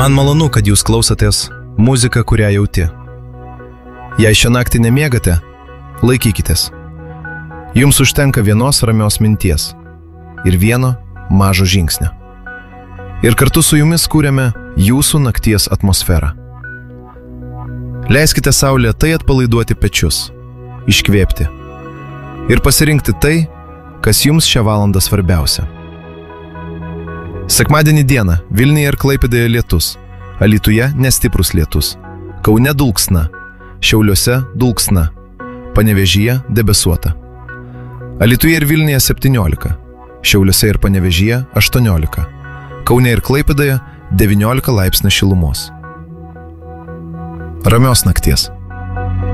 Man malonu, kad jūs klausotės muziką, kurią jauti. Jei šią naktį nemiegate, laikykitės. Jums užtenka vienos ramios minties ir vieno mažo žingsnio. Ir kartu su jumis kūrėme jūsų nakties atmosferą. Leiskite sau lėtai atpalaiduoti pečius, iškvėpti ir pasirinkti tai, kas jums šią valandą svarbiausia. Sekmadienį dieną Vilniuje ir Klaipėdoje lietus, Alytuje nestiprus lietus, Kaune dulksna, Šiauliuose dulksna, Panevėžyje debesuota. Alytuje ir Vilniuje 17, Šiauliuose ir Panevėžyje 18, Kaune ir Klaipėdoje 19 laipsnių šilumos. Ramios nakties.